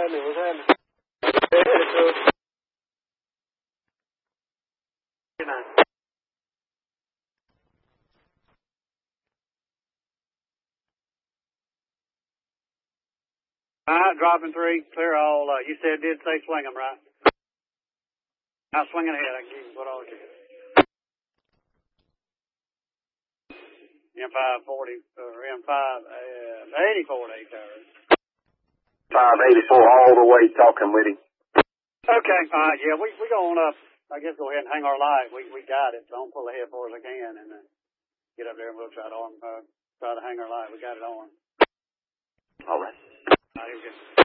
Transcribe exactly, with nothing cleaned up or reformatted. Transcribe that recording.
happening? What's happening? Good night. All right, dropping three, clear all. Uh, you said did say swing them, right? Now swinging ahead. I can give you what all you get. M five forty or M five uh, eighty-four to eight hours. five eighty-four all the way talking with him. Okay, all right, yeah, we we going up. I guess go ahead and hang our light. We we got it, so I'm pull ahead as far as I can and uh, get up there and we'll try to arm, uh, try to hang our light. We got it on. All right. All right, here we go.